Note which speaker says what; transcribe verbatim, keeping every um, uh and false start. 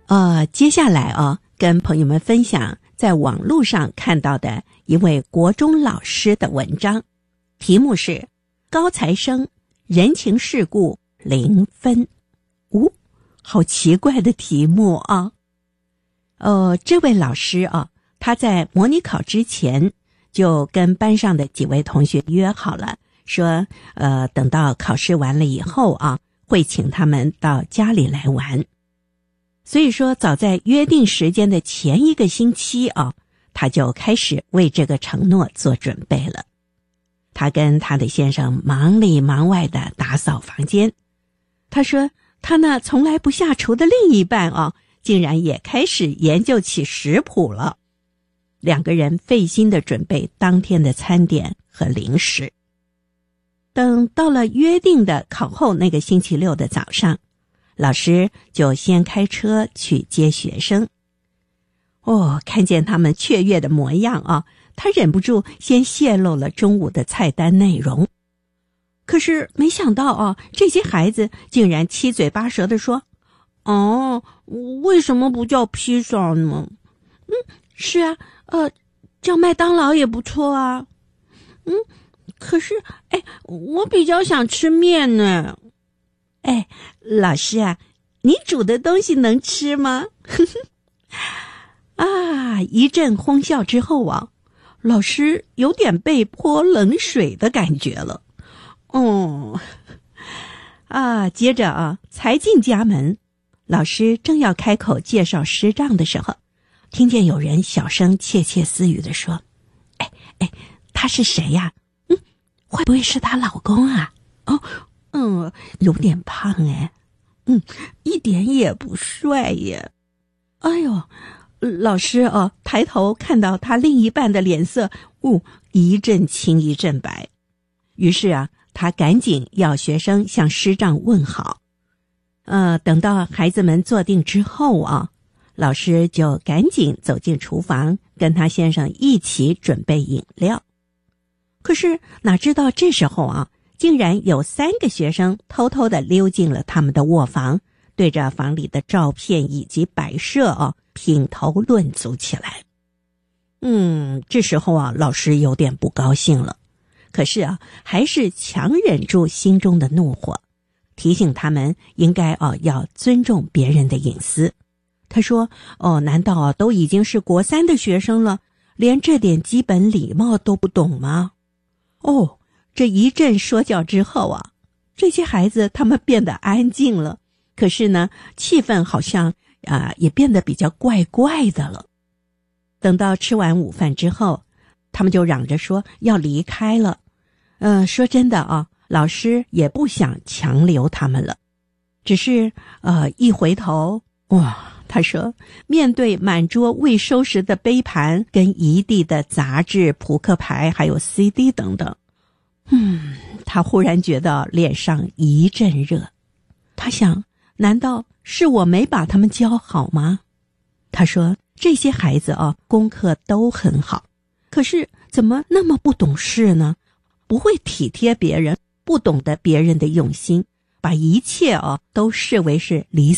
Speaker 1: 呃，接下来啊，跟朋友们分享在网络上看到的一位国中老师的文章，题目是高材生人情世故零分。哦，好奇怪的题目啊！呃，这位老师啊，他在模拟考之前就跟班上的几位同学约好了，说呃，等到考试完了以后啊，会请他们到家里来玩。所以说早在约定时间的前一个星期啊，他就开始为这个承诺做准备了。他跟他的先生忙里忙外的打扫房间。他说他那从来不下厨的另一半啊，竟然也开始研究起食谱了。两个人费心的准备当天的餐点和零食。等到了约定的考后那个星期六的早上，老师就先开车去接学生。哦，看见他们雀跃的模样啊，他忍不住先泄露了中午的菜单内容。可是没想到啊，这些孩子竟然七嘴八舌地说：哦，为什么不叫披萨呢？嗯，是啊，呃，叫麦当劳也不错啊。嗯，可是，哎，我比较想吃面呢。哎，老师啊，你煮的东西能吃吗？啊，一阵哄笑之后啊，老师有点被泼冷水的感觉了。哦，啊，接着啊，才进家门，老师正要开口介绍师长的时候，听见有人小声窃窃私语地说：哎哎，他是谁呀？嗯，会不会是她老公啊？哦，嗯，有点胖哎，嗯，一点也不帅耶。哎呦，老师啊，抬头看到他另一半的脸色，哦，一阵青一阵白。于是啊，他赶紧要学生向师长问好。呃，等到孩子们坐定之后啊，老师就赶紧走进厨房，跟他先生一起准备饮料。可是哪知道这时候啊，竟然有三个学生偷偷地溜进了他们的卧房，对着房里的照片以及摆设啊，品头论足起来。嗯，这时候啊，老师有点不高兴了，可是啊，还是强忍住心中的怒火，提醒他们应该哦要尊重别人的隐私。他说：哦，难道啊都已经是国三的学生了，连这点基本礼貌都不懂吗？哦，这一阵说教之后啊，这些孩子他们变得安静了，可是呢，气氛好像啊、呃、也变得比较怪怪的了。等到吃完午饭之后，他们就嚷着说要离开了。嗯、呃，说真的啊，老师也不想强留他们了，只是呃一回头，哇，他说面对满桌未收拾的杯盘跟一地的杂志、扑克牌还有 C D 等等，嗯，他忽然觉得脸上一阵热。他想，难道是我没把他们教好吗？他说这些孩子啊，功课都很好，可是怎么那么不懂事呢？不会体贴别人，不懂得别人的用心，把一切啊都视为是理